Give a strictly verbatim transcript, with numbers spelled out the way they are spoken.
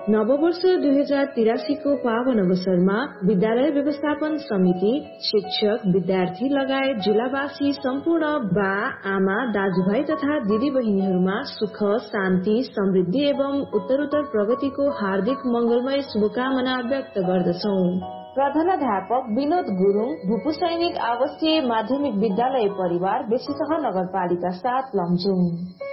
नववर्ष दुई हजार तिरासी को पावन अवसरमा विद्यालय व्यवस्थापन समिति, शिक्षक, विद्यार्थी लगायत जिल्लावासी सम्पूर्ण बा, आमा, दाजुभाइ तथा दिदी बहिनीहरूमा सुख, शान्ति, समृद्धि एवं उत्तरोत्तर प्रगतिको हार्दिक मंगलमय शुभकामना व्यक्त गर्दछौ। प्रधानाध्यापक विनोद गुरुङ, भूपू सैनिक आवासीय माध्यमिक विद्यालय परिवार, बेसीसह नगरपालिका सात लमजुङ।